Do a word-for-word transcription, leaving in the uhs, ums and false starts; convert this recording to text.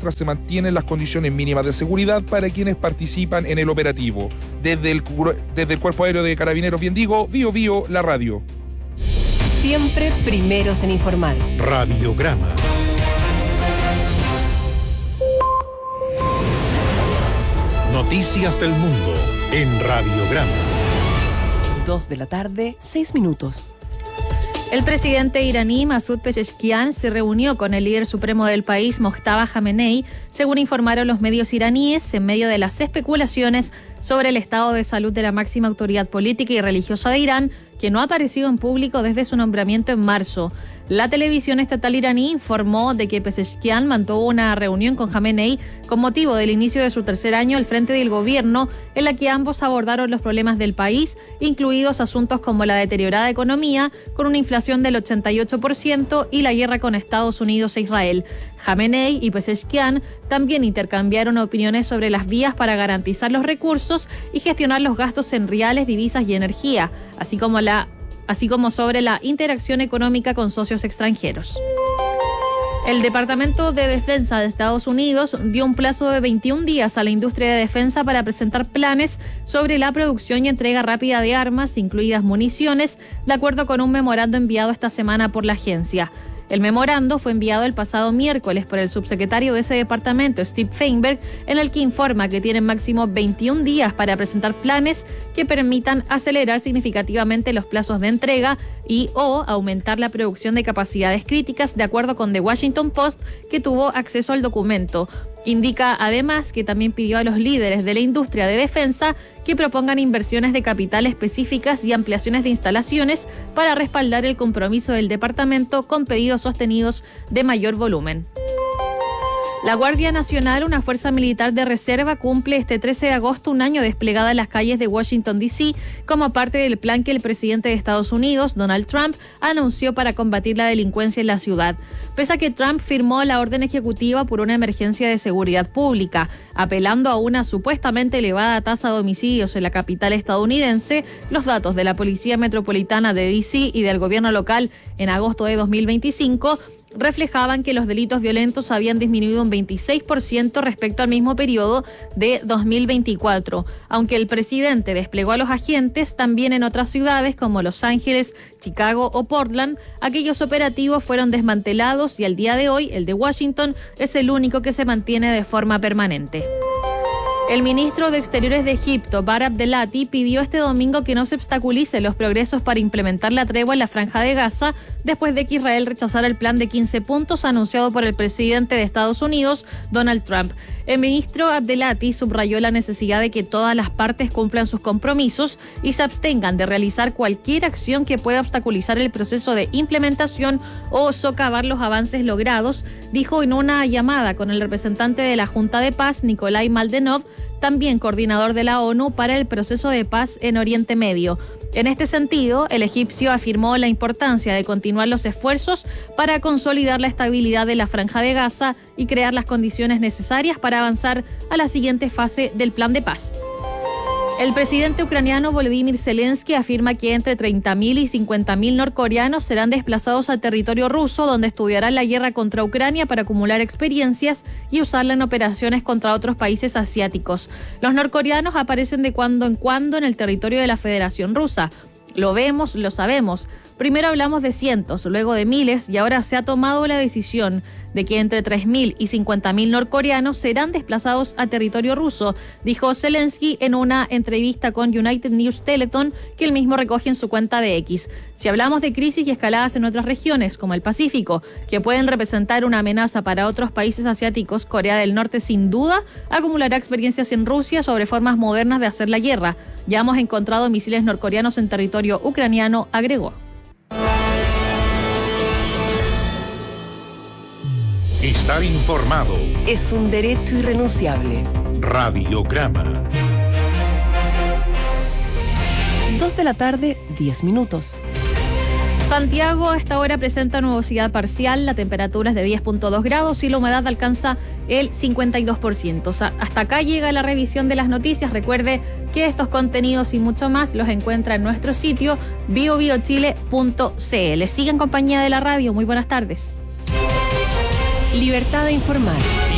mientras se mantienen las condiciones mínimas de seguridad para quienes participan en el operativo. Desde el, desde el Cuerpo Aéreo de Carabineros, bien digo, Bío Bío, la radio. Siempre primeros en informar. Radiograma. Noticias del mundo en Radiograma. Dos de la tarde, seis minutos. El presidente iraní Masoud Pezeshkian se reunió con el líder supremo del país, Mojtaba Khamenei, según informaron los medios iraníes, en medio de las especulaciones sobre el estado de salud de la máxima autoridad política y religiosa de Irán, que no ha aparecido en público desde su nombramiento en marzo. La televisión estatal iraní informó de que Pezeshkian mantuvo una reunión con Khamenei con motivo del inicio de su tercer año al frente del gobierno, en la que ambos abordaron los problemas del país, incluidos asuntos como la deteriorada economía, con una inflación del ochenta y ocho por ciento, y la guerra con Estados Unidos e Israel. Khamenei y Pezeshkian también intercambiaron opiniones sobre las vías para garantizar los recursos y gestionar los gastos en reales, divisas y energía, así como la así como sobre la interacción económica con socios extranjeros. El Departamento de Defensa de Estados Unidos dio un plazo de veintiún días a la industria de defensa para presentar planes sobre la producción y entrega rápida de armas, incluidas municiones, de acuerdo con un memorando enviado esta semana por la agencia. El memorando fue enviado el pasado miércoles por el subsecretario de ese departamento, Steve Feinberg, en el que informa que tienen máximo veintiún días para presentar planes que permitan acelerar significativamente los plazos de entrega y o aumentar la producción de capacidades críticas, de acuerdo con The Washington Post, que tuvo acceso al documento. Indica además que también pidió a los líderes de la industria de defensa que propongan inversiones de capital específicas y ampliaciones de instalaciones para respaldar el compromiso del departamento con pedidos sostenidos de mayor volumen. La Guardia Nacional, una fuerza militar de reserva, cumple este trece de agosto un año desplegada en las calles de Washington, D C como parte del plan que el presidente de Estados Unidos, Donald Trump, anunció para combatir la delincuencia en la ciudad. Pese a que Trump firmó la orden ejecutiva por una emergencia de seguridad pública, apelando a una supuestamente elevada tasa de homicidios en la capital estadounidense, los datos de la Policía Metropolitana de D C y del gobierno local en agosto de dos mil veinticinco reflejaban que los delitos violentos habían disminuido un veintiséis por ciento respecto al mismo periodo de dos mil veinticuatro, aunque el presidente desplegó a los agentes también en otras ciudades como Los Ángeles, Chicago o Portland. Aquellos operativos fueron desmantelados y al día de hoy el de Washington es el único que se mantiene de forma permanente. El ministro de Exteriores de Egipto, Bar Abdelati, pidió este domingo que no se obstaculicen los progresos para implementar la tregua en la Franja de Gaza después de que Israel rechazara el plan de quince puntos anunciado por el presidente de Estados Unidos, Donald Trump. El ministro Abdelati subrayó la necesidad de que todas las partes cumplan sus compromisos y se abstengan de realizar cualquier acción que pueda obstaculizar el proceso de implementación o socavar los avances logrados, dijo en una llamada con el representante de la Junta de Paz, Nikolai Maldenov, también coordinador de la ONU para el proceso de paz en Oriente Medio. En este sentido, el egipcio afirmó la importancia de continuar los esfuerzos para consolidar la estabilidad de la Franja de Gaza y crear las condiciones necesarias para avanzar a la siguiente fase del plan de paz. El presidente ucraniano Volodymyr Zelensky afirma que entre treinta mil y cincuenta mil norcoreanos serán desplazados al territorio ruso, donde estudiarán la guerra contra Ucrania para acumular experiencias y usarla en operaciones contra otros países asiáticos. Los norcoreanos aparecen de cuando en cuando en el territorio de la Federación Rusa. Lo vemos, lo sabemos. Primero hablamos de cientos, luego de miles, y ahora se ha tomado la decisión de que entre tres mil y cincuenta mil norcoreanos serán desplazados a territorio ruso, dijo Zelensky en una entrevista con United News Teleton, que él mismo recoge en su cuenta de X. Si hablamos de crisis y escaladas en otras regiones, como el Pacífico, que pueden representar una amenaza para otros países asiáticos, Corea del Norte sin duda acumulará experiencias en Rusia sobre formas modernas de hacer la guerra. Ya hemos encontrado misiles norcoreanos en territorio ucraniano, agregó. Estar informado es un derecho irrenunciable. Radiograma. Dos de la tarde, diez minutos. Santiago a esta hora presenta nubosidad parcial, la temperatura es de diez punto dos grados y la humedad alcanza el cincuenta y dos por ciento. O sea, hasta acá llega la revisión de las noticias. Recuerde que estos contenidos y mucho más los encuentra en nuestro sitio bio bio chile punto c l. Sigue en compañía de la radio. Muy buenas tardes. Libertad de informar.